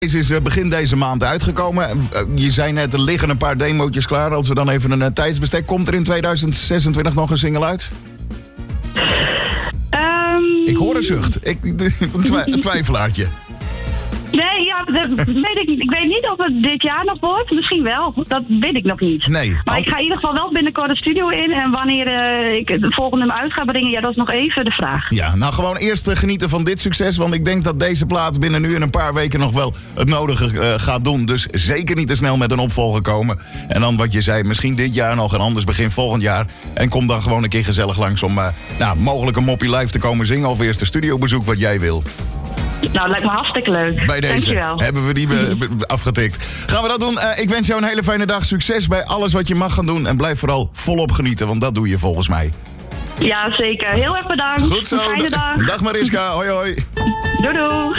Deze is begin deze maand uitgekomen. Je zei net, er liggen een paar demootjes klaar. Als we dan even een tijdsbestek... Komt er in 2026 nog een single uit? Ik hoor een zucht. Een twijfelaartje. Nee, ja, dat weet ik niet. Ik weet niet of het dit jaar nog wordt. Misschien wel. Dat weet ik nog niet. Nee. Maar ik ga in ieder geval wel binnenkort de studio in. En wanneer ik het volgende hem uit ga brengen, ja, dat is nog even de vraag. Ja, nou gewoon eerst genieten van dit succes. Want ik denk dat deze plaat binnen nu en een paar weken nog wel het nodige gaat doen. Dus zeker niet te snel met een opvolger komen. En dan wat je zei, misschien dit jaar nog en anders begin volgend jaar. En kom dan gewoon een keer gezellig langs om mogelijk een moppie live te komen zingen. Of eerst een studiobezoek wat jij wil. Nou, lijkt me hartstikke leuk. Bij deze Dankjewel. hebben we die afgetikt. Gaan we dat doen. Ik wens jou een hele fijne dag. Succes bij alles wat je mag gaan doen. En blijf vooral volop genieten, want dat doe je volgens mij. Ja, zeker. Heel erg bedankt. Goed zo. Een fijne dag. Dag Mariska. Hoi hoi. Doei doei.